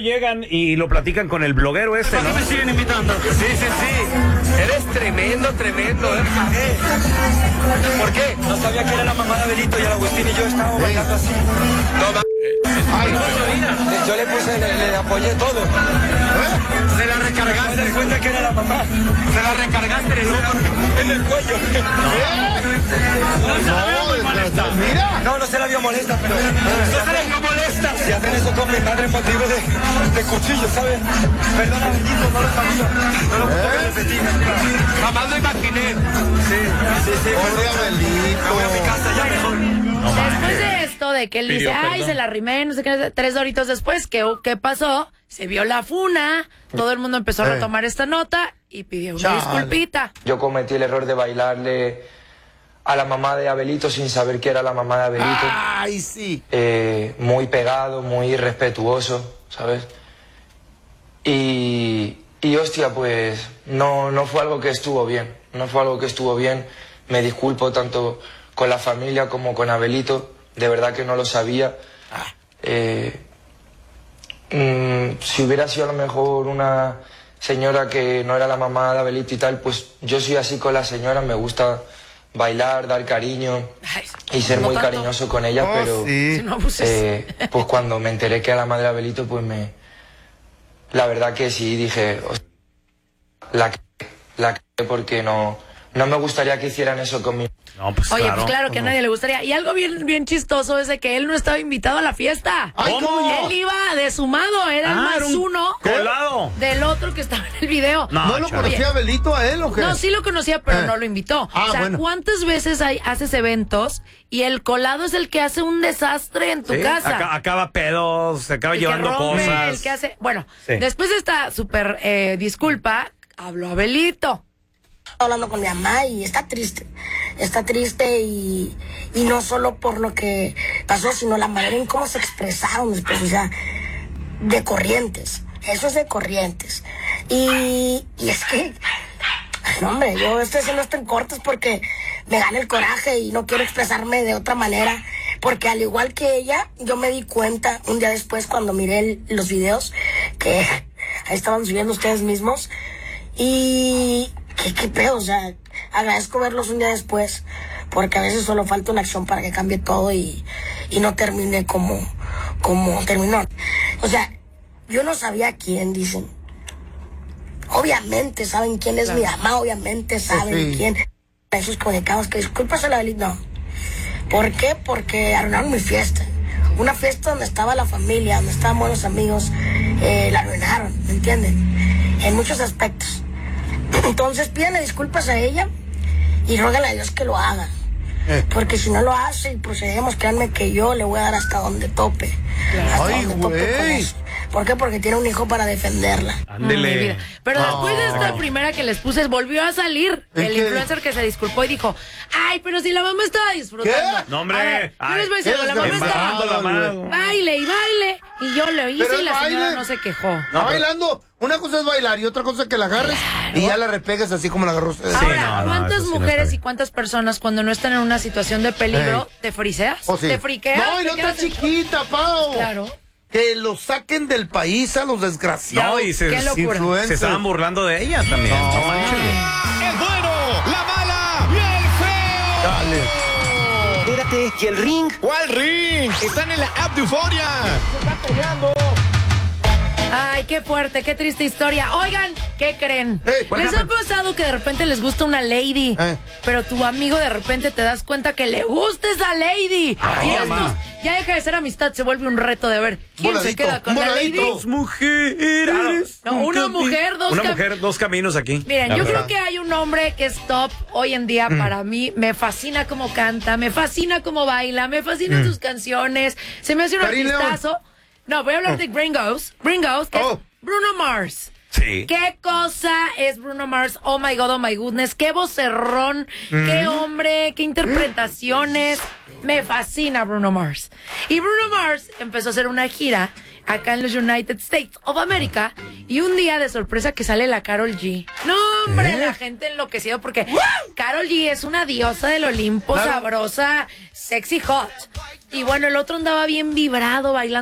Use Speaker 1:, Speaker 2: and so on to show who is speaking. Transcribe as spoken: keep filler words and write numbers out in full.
Speaker 1: llegan y lo platican con el bloguero este,
Speaker 2: ¿Por qué
Speaker 1: ¿no?
Speaker 2: me siguen invitando?
Speaker 3: Sí, sí, sí. Eres tremendo, tremendo, ¿eh? ¿Por qué?
Speaker 2: No sabía que era la mamá de Abelito y el Agustín y yo estábamos bailando así.
Speaker 3: No, ma...
Speaker 2: Ay, yo le puse, le, le apoyé todo.
Speaker 3: ¿Eh? Se la
Speaker 2: Me
Speaker 3: recargaste.
Speaker 2: di cuenta que era la mamá.
Speaker 3: Se la recargaste en el hombro.
Speaker 2: En el cuello.
Speaker 4: No, mira.
Speaker 2: No, no se la vio molesta, pero...
Speaker 3: No se la vio molesta.
Speaker 2: Si hacen eso con mi madre motivo de, de cuchillo, ¿sabes? Perdona, Abelito, no lo sabía. No lo puedo repetir.
Speaker 3: Jamás lo imaginé.
Speaker 2: Sí, sí, sí.
Speaker 4: Pobre
Speaker 2: Me voy a mi
Speaker 4: Abelito.
Speaker 2: casa ya mejor.
Speaker 5: Después de esto, de que él dice,
Speaker 1: Pidió
Speaker 5: ay,
Speaker 1: perdón.
Speaker 5: se la rimé, no sé qué, tres doritos después, ¿qué, qué pasó? Se vio la funa, todo el mundo empezó a
Speaker 4: Eh.
Speaker 5: retomar esta nota y pidió una
Speaker 4: Chale.
Speaker 5: disculpita.
Speaker 6: Yo cometí el error de bailarle a la mamá de Abelito sin saber que era la mamá de Abelito.
Speaker 4: Ay, sí.
Speaker 6: Eh, muy pegado, muy irrespetuoso, ¿sabes? Y, y hostia, pues no, no fue algo que estuvo bien. No fue algo que estuvo bien. Me disculpo tanto con la familia como con Abelito. De verdad que no lo sabía. Eh, mm, si hubiera sido a lo mejor una señora que no era la mamá de Abelito y tal, pues yo soy así con la señora. Me gusta bailar, dar cariño
Speaker 5: Ay,
Speaker 6: y ser
Speaker 5: no
Speaker 6: muy
Speaker 5: tanto.
Speaker 6: cariñoso con ella,
Speaker 4: Oh,
Speaker 6: pero
Speaker 4: sí.
Speaker 5: Si no abuses.
Speaker 6: eh, pues cuando me enteré que era la madre de Abelito, pues me... La verdad que sí, dije... "Hostia, la c- la c- porque no, no me gustaría que hicieran eso conmigo".
Speaker 1: No, pues
Speaker 5: Oye,
Speaker 1: claro.
Speaker 5: pues claro que a nadie le gustaría. Y algo bien, bien chistoso es de que él no estaba invitado a la fiesta.
Speaker 4: Ay, ¿cómo?
Speaker 5: Él iba de sumado, era el
Speaker 1: Ah,
Speaker 5: más
Speaker 1: era un
Speaker 5: uno
Speaker 1: colado.
Speaker 5: del otro que estaba en el video.
Speaker 1: No,
Speaker 4: ¿No lo
Speaker 1: chale.
Speaker 4: conocía Abelito a él o qué?
Speaker 5: No, sí lo conocía, pero
Speaker 4: Eh.
Speaker 5: no lo invitó.
Speaker 4: Ah,
Speaker 5: o sea,
Speaker 4: bueno.
Speaker 5: ¿cuántas veces hay, haces eventos y el colado es el que hace un desastre en tu
Speaker 1: Sí,
Speaker 5: casa?
Speaker 1: aca- acaba pedos, se acaba
Speaker 5: El que
Speaker 1: llevando
Speaker 5: rompe,
Speaker 1: cosas.
Speaker 5: el que hace... Bueno,
Speaker 1: Sí.
Speaker 5: después de esta súper eh, disculpa, habló Abelito.
Speaker 7: Hablando con mi mamá y está triste, está triste y, y no solo por lo que pasó, sino la manera en cómo se expresaron después, o sea, de Corrientes, eso es de Corrientes. Y, y es que, no, hombre, yo estoy haciendo esto en cortes porque me gana el coraje y no quiero expresarme de otra manera, porque al igual que ella, yo me di cuenta un día después cuando miré el- los videos que ahí estaban subiendo ustedes mismos. Y qué, qué pedo, o sea, agradezco verlos un día después, porque a veces solo falta una acción para que cambie todo y, y no termine como, como terminó. O sea, yo no sabía quién, dicen. Obviamente saben quién es mi mamá, obviamente saben
Speaker 4: sí.
Speaker 7: quién. Esos comunicados que disculpas a la Abelito, no. ¿Por qué? Porque arruinaron mi fiesta. Una fiesta donde estaba la familia, donde estaban buenos amigos, eh, la arruinaron, ¿me entienden? En muchos aspectos. Entonces pídanle disculpas a ella y ruégale a Dios que lo haga.
Speaker 4: Eh.
Speaker 7: Porque si no lo hace y procedemos, créanme que yo le voy a dar hasta donde tope. Hasta
Speaker 4: Ay,
Speaker 7: donde tope con
Speaker 4: güey.
Speaker 7: eso. ¿Por qué? Porque tiene un hijo para defenderla.
Speaker 5: Mm, mi vida.
Speaker 1: Ándele.
Speaker 5: Pero
Speaker 4: No.
Speaker 5: después de esta primera que les puse, volvió a salir
Speaker 4: ¿En
Speaker 5: el
Speaker 4: qué?
Speaker 5: influencer que se disculpó y dijo, ay, pero si la mamá estaba disfrutando.
Speaker 4: ¿Qué?
Speaker 1: No, hombre.
Speaker 5: A ver, yo
Speaker 1: Ay,
Speaker 5: les voy a decir,
Speaker 4: eres
Speaker 5: la mamá
Speaker 4: desgraciado,
Speaker 5: estaba
Speaker 1: embarrando la mano.
Speaker 5: baile y baile. Y yo lo hice
Speaker 4: Pero
Speaker 5: y la
Speaker 4: el
Speaker 5: señora
Speaker 4: baile-
Speaker 5: no se quejó.
Speaker 4: Está
Speaker 1: pero-
Speaker 4: bailando. Una cosa es bailar y otra cosa es que la agarres y ya la repegas así como la agarró usted.
Speaker 5: Ahora,
Speaker 1: no, no,
Speaker 5: ¿cuántas
Speaker 1: eso sí no
Speaker 5: mujeres
Speaker 1: está bien.
Speaker 5: y cuántas personas cuando no están en una situación de peligro te friseas?
Speaker 4: ¿O sí?
Speaker 5: ¿Te friqueas?
Speaker 4: No, y
Speaker 5: ¿Te
Speaker 4: no está
Speaker 5: quedas en-
Speaker 4: chiquita, Pau.
Speaker 5: Claro.
Speaker 4: Que lo saquen del país a los desgraciados.
Speaker 1: No, y se,
Speaker 5: Qué locura.
Speaker 4: influencers.
Speaker 1: se estaban burlando de ella también. No, manches.
Speaker 8: El bueno, la mala y el feo.
Speaker 4: Dale.
Speaker 8: Espérate, ¿y el ring? ¿Cuál ring? Están en la app de Euforia.
Speaker 5: Ay, qué fuerte, qué triste historia. Oigan, ¿qué creen?
Speaker 4: Hey, what
Speaker 5: ¿Les ha
Speaker 4: happened?
Speaker 5: pasado que de repente les gusta una lady,
Speaker 4: Eh.
Speaker 5: pero tu amigo de repente te das cuenta que le gusta esa lady?
Speaker 1: Ay,
Speaker 5: y esto
Speaker 1: mamá.
Speaker 5: ya deja de ser amistad, se vuelve un reto de ver quién se
Speaker 4: Voladito,
Speaker 5: queda con la
Speaker 4: voladito.
Speaker 5: lady.
Speaker 1: Dos mujeres.
Speaker 5: No, una mujer, dos
Speaker 1: Una
Speaker 5: cam-
Speaker 1: mujer, dos caminos aquí.
Speaker 5: Miren,
Speaker 1: La
Speaker 5: yo
Speaker 1: verdad.
Speaker 5: creo que hay un hombre que es top hoy en día para mí. Me fascina cómo canta, me fascina cómo baila, me fascinan sus canciones. Se me hace un
Speaker 4: Karim León.
Speaker 5: artistazo. No, voy a hablar de Gringos. Gringos, que
Speaker 4: Oh.
Speaker 5: es Bruno Mars.
Speaker 1: Sí.
Speaker 5: ¿Qué cosa es Bruno Mars? Oh my God, oh my goodness. Qué vocerrón, qué hombre, qué interpretaciones. Me fascina Bruno Mars. Y Bruno Mars empezó a hacer una gira acá en los United States of America y un día de sorpresa que sale la Karol G. No, hombre, la gente enloquecida porque Karol G es una diosa del Olimpo,
Speaker 4: Claro.
Speaker 5: sabrosa, sexy hot. Y bueno, el otro andaba bien vibrado bailando